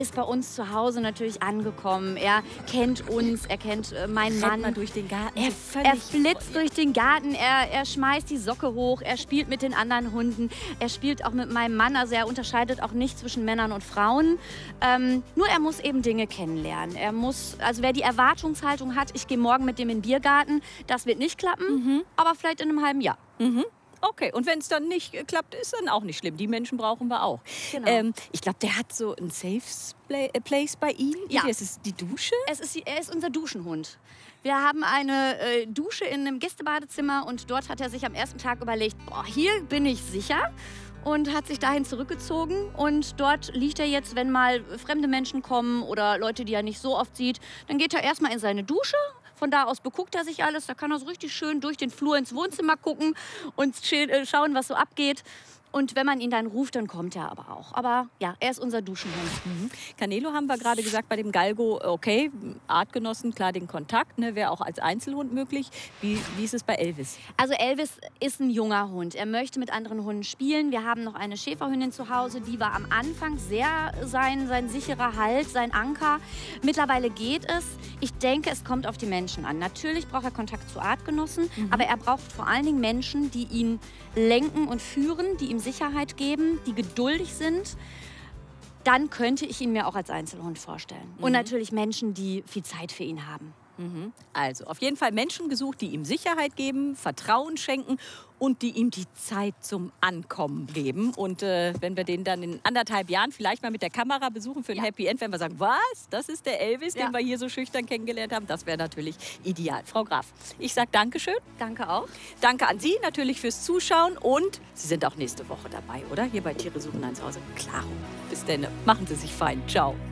ist bei uns zu Hause natürlich angekommen. Er kennt uns, er kennt meinen Mann. Mal durch den Garten. Er flitzt durch den Garten, er schmeißt die Socke hoch, er spielt mit den anderen Hunden, er spielt auch mit meinem Mann, also er unterscheidet auch nicht zwischen Männern und Frauen. Nur er muss eben Dinge kennenlernen. Also wer die Erwartungshaltung hat, ich gehe morgen mit dem in den Biergarten, das wird nicht klappen, aber vielleicht in einem halben Jahr. Okay, und wenn es dann nicht klappt, ist dann auch nicht schlimm. Die Menschen brauchen wir auch. Genau. Ich glaube, der hat so ein Safe Place bei Ihnen. Ja. Es ist die Dusche? Er ist unser Duschenhund. Wir haben eine Dusche in einem Gästebadezimmer und dort hat er sich am ersten Tag überlegt, boah, hier bin ich sicher. Und hat sich dahin zurückgezogen. Und dort liegt er jetzt, wenn mal fremde Menschen kommen oder Leute, die er nicht so oft sieht, dann geht er erstmal in seine Dusche. Von da aus beguckt er sich alles. Da kann er so richtig schön durch den Flur ins Wohnzimmer gucken und schauen, was so abgeht. Und wenn man ihn dann ruft, dann kommt er aber auch. Aber ja, er ist unser Duschenhund. Canelo haben wir gerade gesagt, bei dem Galgo, okay, Artgenossen, klar den Kontakt, ne, wäre auch als Einzelhund möglich. Wie ist es bei Elvis? Also Elvis ist ein junger Hund. Er möchte mit anderen Hunden spielen. Wir haben noch eine Schäferhündin zu Hause. Die war am Anfang sehr sein sicherer Halt, sein Anker. Mittlerweile geht es. Ich denke, es kommt auf die Menschen an. Natürlich braucht er Kontakt zu Artgenossen, aber er braucht vor allen Dingen Menschen, die ihn lenken und führen, die ihm Sicherheit geben, die geduldig sind. Dann könnte ich ihn mir auch als Einzelhund vorstellen. Und natürlich Menschen, die viel Zeit für ihn haben. Also auf jeden Fall Menschen gesucht, die ihm Sicherheit geben, Vertrauen schenken und die ihm die Zeit zum Ankommen geben. Und wenn wir den dann in 1,5 Jahren vielleicht mal mit der Kamera besuchen für ein Happy End, wenn wir sagen, was, das ist der Elvis, den wir hier so schüchtern kennengelernt haben, das wäre natürlich ideal. Frau Graf, ich sage Dankeschön. Danke auch. Danke an Sie natürlich fürs Zuschauen und Sie sind auch nächste Woche dabei, oder? Hier bei Tiere suchen ein Zuhause. Klaro. Bis dann. Machen Sie sich fein. Ciao.